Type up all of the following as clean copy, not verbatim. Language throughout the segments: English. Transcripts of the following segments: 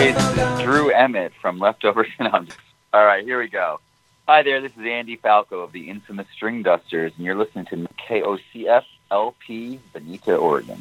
Hey, this is Drew Emmett from Leftovers. All right, here we go. Hi there, this is Andy Falco of the infamous String Dusters, and you're listening to KOCF LP, Bonita, Oregon.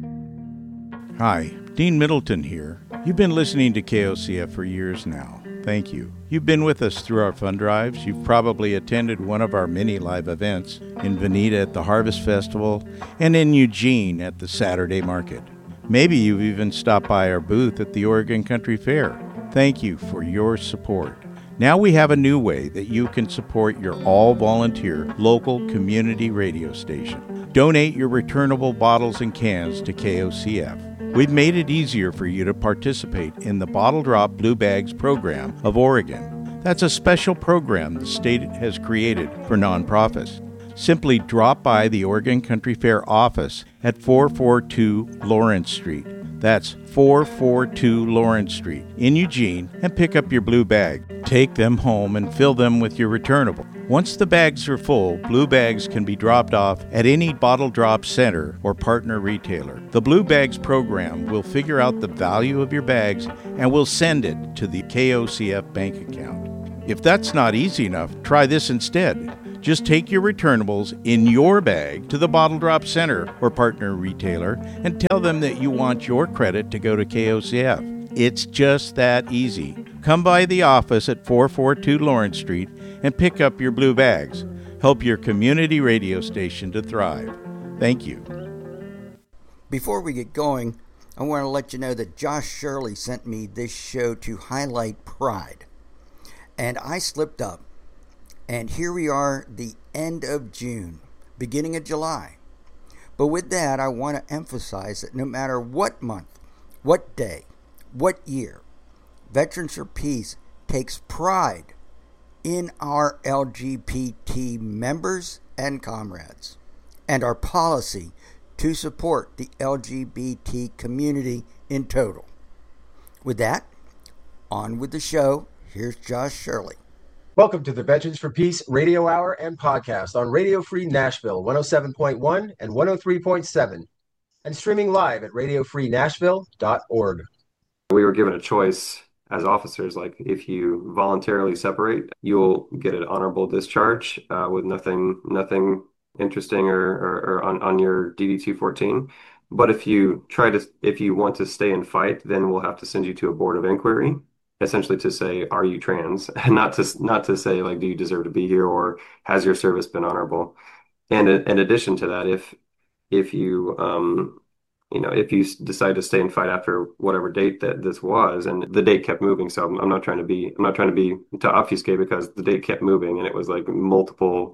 Hi, Dean Middleton here. You've been listening to KOCF for years now. Thank you. You've been with us through our fund drives. You've probably attended one of our many live events in Bonita at the Harvest Festival and in Eugene at the Saturday Market. Maybe you've even stopped by our booth at the Oregon Country Fair. Thank you for your support. Now we have a new way that you can support your all-volunteer local community radio station. Donate your returnable bottles and cans to KOCF. We've made it easier for you to participate in the Bottle Drop Blue Bags program of Oregon. That's a special program the state has created for nonprofits. Simply drop by the Oregon Country Fair office at 442 Lawrence Street. That's 442 Lawrence Street in Eugene and pick up your blue bag. Take them home and fill them with your returnable. Once the bags are full, blue bags can be dropped off at any Bottle Drop center or partner retailer. The Blue Bags program will figure out the value of your bags and will send it to the KOCF bank account. If that's not easy enough, try this instead. Just take your returnables in your bag to the Bottle Drop Center or partner retailer and tell them that you want your credit to go to KOCF. It's just that easy. Come by the office at 442 Lawrence Street and pick up your blue bags. Help your community radio station to thrive. Thank you. Before we get going, I want to let you know that Josh Shirley sent me this show to highlight Pride. And I slipped up. And here we are, the end of June, beginning of July. But with that, I want to emphasize that no matter what month, what day, what year, Veterans for Peace takes pride in our LGBT members and comrades, and our policy to support the LGBT community in total. With that, on with the show. Here's Josh Shirley. Welcome to the Veterans for Peace Radio Hour and Podcast on Radio Free Nashville 107.1 and 103.7 and streaming live at radiofreenashville.org. We were given a choice as officers, like if you voluntarily separate, you'll get an honorable discharge with nothing interesting or on your DD-214. But if you want to stay and fight, then we'll have to send you to a board of inquiry. Essentially to say, are you trans? And not to say, like, do you deserve to be here, or has your service been honorable? And in addition to that, if you decide to stay and fight after whatever date that this was, and the date kept moving, so I'm not trying to obfuscate, because the date kept moving and it was like multiple,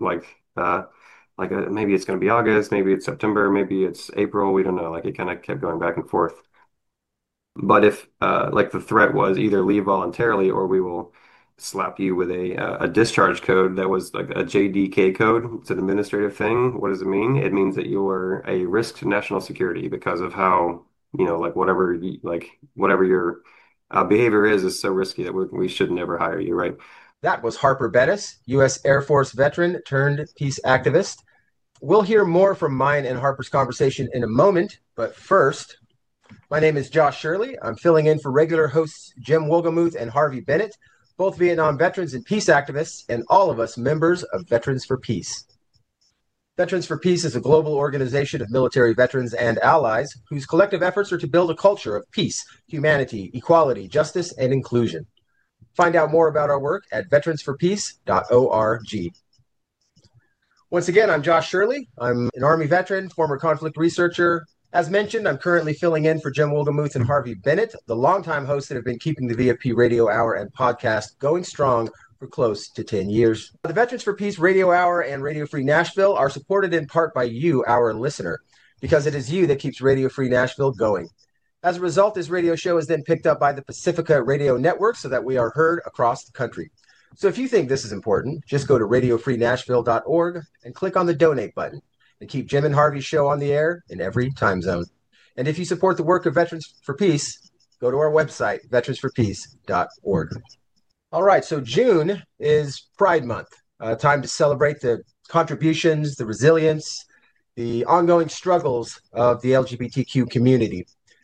maybe it's going to be August, maybe it's September, maybe it's April, we don't know. Like, it kind of kept going back and forth. But if the threat was either leave voluntarily or we will slap you with a discharge code that was like a JDK code, it's an administrative thing. What does it mean? It means that you are a risk to national security because of how, whatever your behavior is so risky that we should never hire you, right? That was Harper Bettis, U.S. Air Force veteran turned peace activist. We'll hear more from mine and Harper's conversation in a moment, but first, my name is Josh Shirley. I'm filling in for regular hosts Jim Wolgamuth and Harvey Bennett, both Vietnam veterans and peace activists, and all of us members of Veterans for Peace. Veterans for Peace is a global organization of military veterans and allies whose collective efforts are to build a culture of peace, humanity, equality, justice, and inclusion. Find out more about our work at veteransforpeace.org. Once again, I'm Josh Shirley. I'm an Army veteran, former conflict researcher. As mentioned, I'm currently filling in for Jim Wolgamuth and Harvey Bennett, the longtime hosts that have been keeping the VFP Radio Hour and Podcast going strong for close to 10 years. The Veterans for Peace Radio Hour and Radio Free Nashville are supported in part by you, our listener, because it is you that keeps Radio Free Nashville going. As a result, this radio show is then picked up by the Pacifica Radio Network so that we are heard across the country. So if you think this is important, just go to radiofreenashville.org and click on the donate button and keep Jim and Harvey's show on the air in every time zone. And if you support the work of Veterans for Peace, go to our website, veteransforpeace.org. All right, so June is Pride Month, time to celebrate the contributions, the resilience, the ongoing struggles of the LGBTQ community.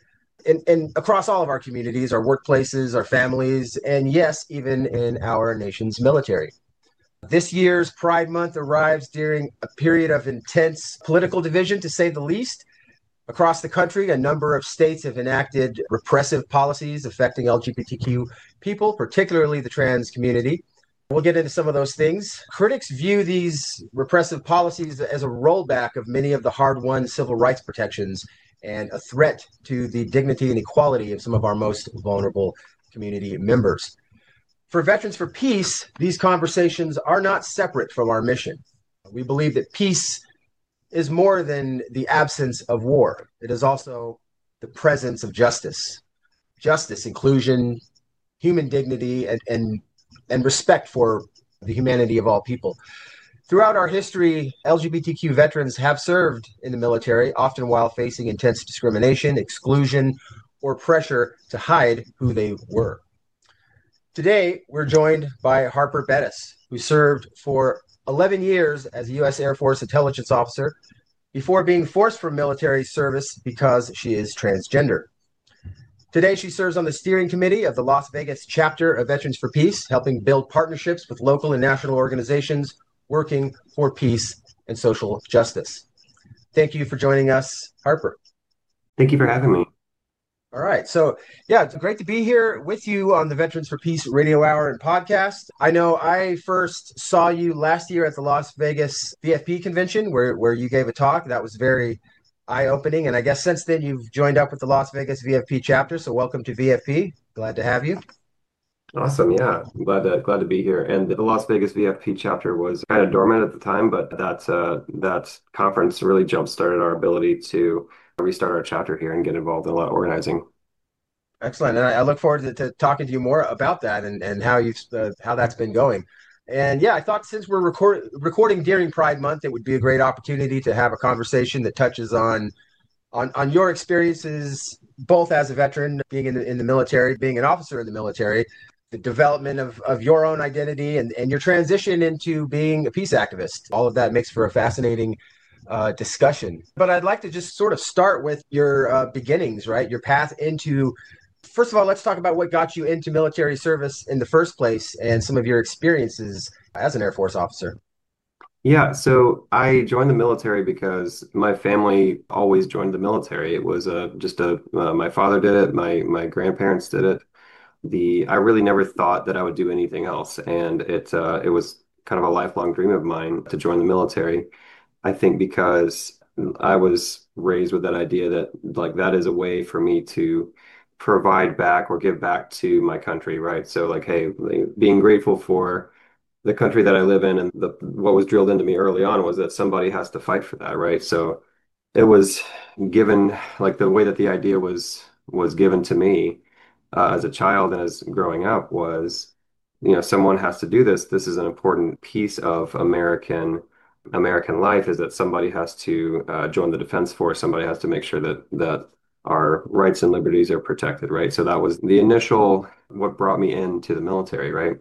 and across all of our communities, our workplaces, our families, and yes, even in our nation's military. This year's Pride Month arrives during a period of intense political division, to say the least. Across the country, a number of states have enacted repressive policies affecting LGBTQ people, particularly the trans community. We'll get into some of those things. Critics view these repressive policies as a rollback of many of the hard-won civil rights protections and a threat to the dignity and equality of some of our most vulnerable community members. For Veterans for Peace, these conversations are not separate from our mission. We believe that peace is more than the absence of war. It is also the presence of justice. Justice, inclusion, human dignity, and respect for the humanity of all people. Throughout our history, LGBTQ veterans have served in the military, often while facing intense discrimination, exclusion, or pressure to hide who they were. Today, we're joined by Harper Bettis, who served for 11 years as a U.S. Air Force intelligence officer before being forced from military service because she is transgender. Today, she serves on the steering committee of the Las Vegas chapter of Veterans for Peace, helping build partnerships with local and national organizations working for peace and social justice. Thank you for joining us, Harper. Thank you for having me. All right. So, yeah, it's great to be here with you on the Veterans for Peace Radio Hour and podcast. I know I first saw you last year at the Las Vegas VFP convention where you gave a talk. That was very eye-opening. And I guess since then you've joined up with the Las Vegas VFP chapter. So welcome to VFP. Glad to have you. Awesome. Yeah. Glad to be here. And the Las Vegas VFP chapter was kind of dormant at the time, but that conference really jump-started our ability to restart our chapter here and get involved in a lot of organizing. Excellent. And I look forward to talking to you more about that and how that's been going. And yeah, I thought since we're recording during Pride Month, it would be a great opportunity to have a conversation that touches on your experiences, both as a veteran, being in the military, being an officer in the military, the development of your own identity and your transition into being a peace activist. All of that makes for a fascinating discussion. But I'd like to just sort of start with your beginnings, right? Your path into, first of all, let's talk about what got you into military service in the first place and some of your experiences as an Air Force officer. Yeah, so I joined the military because my family always joined the military. It was my father did it, my grandparents did it. I really never thought that I would do anything else, and it was kind of a lifelong dream of mine to join the military. I think because I was raised with that idea that like that is a way for me to provide back or give back to my country, right? So like, hey, being grateful for the country that I live in, and what was drilled into me early on was that somebody has to fight for that, right? So it was given like the way that the idea was given to me as a child and as growing up was, someone has to do this. This is an important piece of American life is that somebody has to join the defense force. Somebody has to make sure that our rights and liberties are protected, right? So that was the initial what brought me into the military, right?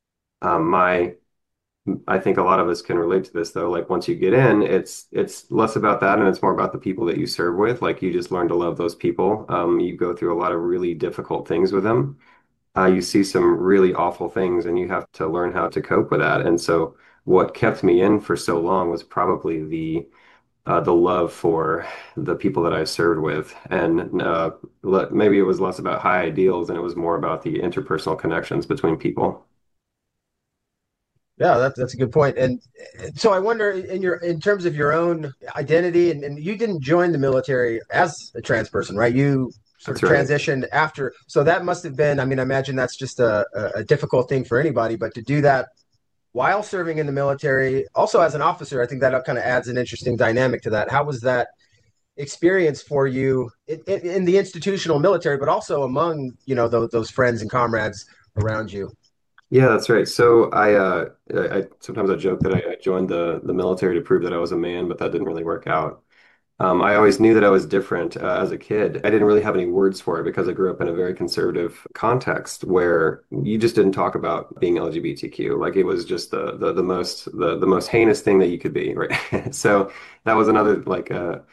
I think a lot of us can relate to this though. Like once you get in, it's less about that and it's more about the people that you serve with. Like you just learn to love those people. You go through a lot of really difficult things with them. You see some really awful things and you have to learn how to cope with that. And so what kept me in for so long was probably the love for the people that I served with. And maybe it was less about high ideals and it was more about the interpersonal connections between people. Yeah, that's a good point. And so I wonder in terms of your own identity, and you didn't join the military as a trans person, right? You sort of transitioned after. So that must have been, I mean, I imagine that's just a difficult thing for anybody, but to do that while serving in the military, also as an officer, I think that kind of adds an interesting dynamic to that. How was that experience for you in the institutional military, but also among, those friends and comrades around you? Yeah, that's right. So I sometimes I joke that I joined the military to prove that I was a man, but that didn't really work out. I always knew that I was different as a kid. I didn't really have any words for it because I grew up in a very conservative context where you just didn't talk about being LGBTQ. Like it was just the most heinous thing that you could be, right? So that was another like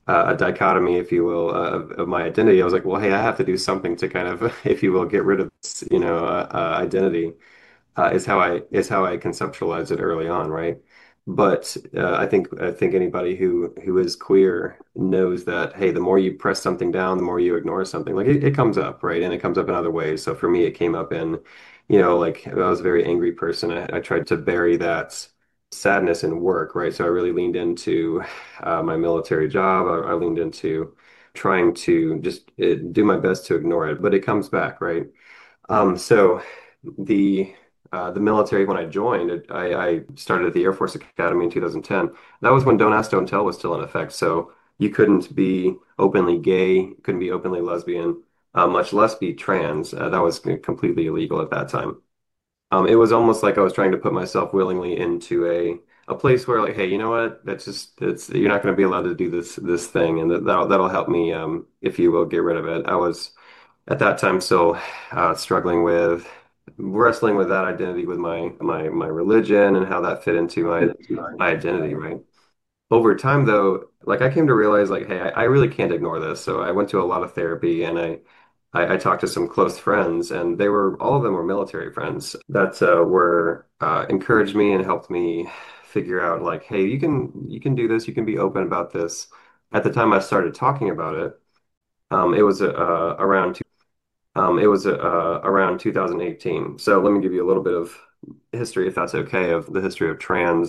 a dichotomy, if you will, of my identity. I was like, well, hey, I have to do something to kind of, if you will, get rid of this, identity. Is how I conceptualized it early on, right? But I think anybody who is queer knows that, hey, the more you press something down, the more you ignore something, like it comes up, right? And it comes up in other ways. So for me, it came up in, like I was a very angry person. I tried to bury that sadness in work, right? So I really leaned into my military job. I leaned into trying to just do my best to ignore it, but it comes back, right? So the the military, when I joined, I started at the Air Force Academy in 2010. That was when Don't Ask, Don't Tell was still in effect. So you couldn't be openly gay, couldn't be openly lesbian, much less be trans. That was completely illegal at that time. It was almost like I was trying to put myself willingly into a place where, like, hey, you know what? It's you're not going to be allowed to do this thing, and that'll help me, if you will, get rid of it. I was at that time still struggling with wrestling with that identity with my religion and how that fit into my identity, right? Over time, though, like I came to realize, like, hey, I really can't ignore this. So I went to a lot of therapy, and I talked to some close friends, and they were all of them were military friends that were encouraged me and helped me figure out, like, hey, you can do this, you can be open about this. At the time I started talking about it, it was around 2018. So let me give you a little bit of history, if that's okay, of the history of trans